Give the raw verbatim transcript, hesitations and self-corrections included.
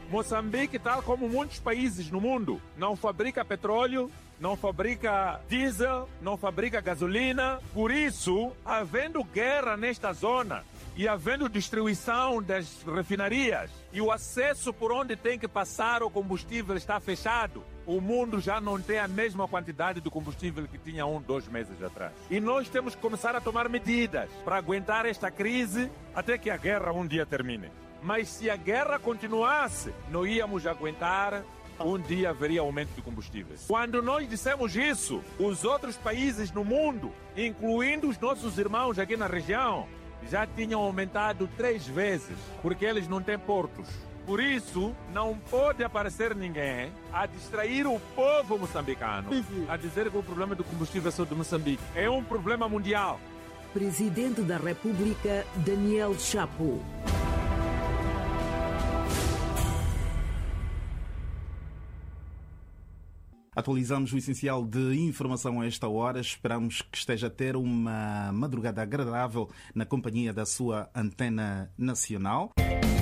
Moçambique, tal como muitos países no mundo, não fabrica petróleo, não fabrica diesel, não fabrica gasolina. Por isso, havendo guerra nesta zona e havendo destruição das refinarias e o acesso por onde tem que passar o combustível está fechado, o mundo já não tem a mesma quantidade de combustível que tinha um, dois meses atrás. E nós temos que começar a tomar medidas para aguentar esta crise até que a guerra um dia termine. Mas se a guerra continuasse, não íamos aguentar. Um dia haveria aumento de combustíveis. Quando nós dissemos isso, os outros países no mundo, incluindo os nossos irmãos aqui na região, já tinham aumentado três vezes, porque eles não têm portos. Por isso, não pode aparecer ninguém a distrair o povo moçambicano, a dizer que o problema do combustível é só de Moçambique. É um problema mundial. Presidente da República, Daniel Chapo. Atualizamos o essencial de informação a esta hora. Esperamos que esteja a ter uma madrugada agradável na companhia da sua Antena Nacional.